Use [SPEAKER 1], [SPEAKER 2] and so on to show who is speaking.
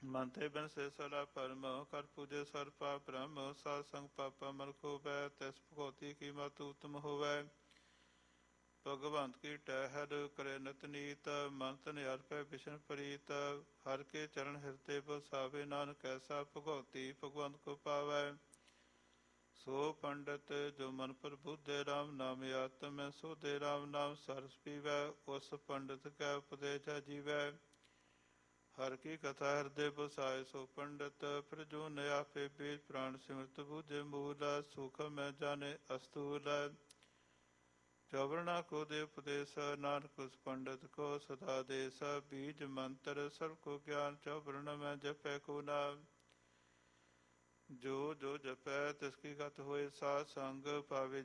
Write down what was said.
[SPEAKER 1] ਮੰਤੇ ਬਿਨ ਸੇ ਸਲਾ ਪਰਮ ਕਰ ਪੂਜੇ ਸਰ ਪਾਪ ਬ੍ਰਹਮ ਸਾਧ ਸੰਗ ਪਾਪਾ ਮਲ ਖੋਬੈ ਤਿਸ ਭਗਉਤੀ ਕੀ ਮਤ ਉਤਮ ਹੋਵੈ ਭਗਵੰਤ ਕੀ ਟਹਿਰ ਕਰੇ ਨਿਤ ਨੀਤ ਮਨ ਤਨ ਅਰਪੈ ਬਿਸ਼ਨ ਪ੍ਰੀਤ ਹਰ ਕੇ ਚਰਨ ਹਿਰਦੇ ਬਸਾਵੇ ਨਾਨਕ ਐਸਾ ਭਗਉਤੀ ਭਗਵੰਤ ਕੋ ਪਾਵੈ ਸੋ ਪੰਡਤ ਜੋ ਮਨ ਪ੍ਰਬੁੱਧੇ ਰਾਮ ਨਾਮ ਆਤਮੈ ਸੋਧੇ ਰਾਮ ਨਾਮ ਸਰਸ ਪੀਵੈ ਉਸ ਪੰਡਤ ਕੈ ਉਪਦੇਸ਼ ਜੀਵੈ ਹਰ ਕੀ ਕਥਾ ਹਿਰਦੇ ਬਸਾਏ ਸੋ ਪੰਡਤ ਫਿਰ ਜੋ ਨ ਆਪੇ ਬੀਜ ਪ੍ਰਾਣ ਸਿਮਰਤ ਬੂਝੇ ਮੂਲ ਸੁਖ ਮੈਂ ਜਾਣੇ ਅਸਤੂਲ ਚੌਵਰਣਾ ਕੋ ਦੇ ਉਪਦੇਸ਼ ਨਾਨਕ ਉਸ ਪੰਡਤ ਕੋ ਸਦਾ ਦੇਸ ਬੀਜ ਮੰਤਰ ਸਭ ਕੋ ਗਿਆਨ ਚੌਵਰਣ ਮੈਂ ਜਪੈ ਕੋ ਨਾਮ ਜੋ ਜੋ ਜਪੈ ਤਿਸ ਕੀ ਗਤ ਹੋਏ ਸਾਧ ਸੰਗ ਪਾਵੇ